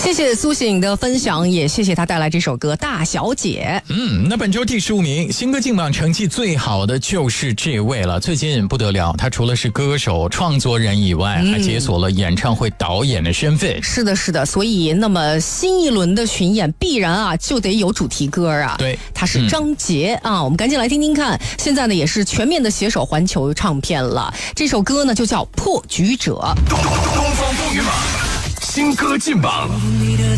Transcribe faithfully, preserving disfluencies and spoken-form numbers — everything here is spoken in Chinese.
谢谢苏醒的分享，也谢谢他带来这首歌《大小姐》。 嗯，那本周第十五名新歌劲榜成绩最好的就是这位了。最近不得了，他除了是歌手、创作人以外，还解锁了演唱会导演的身份。 是的，是的，所以那么新一轮的巡演必然啊就得有主题歌啊。 对， 他是张杰、嗯、啊，我们赶紧来听听看。现在呢也是全面的携手环球唱片了，这首歌呢就叫《破局者》。 东方风云榜新歌劲榜。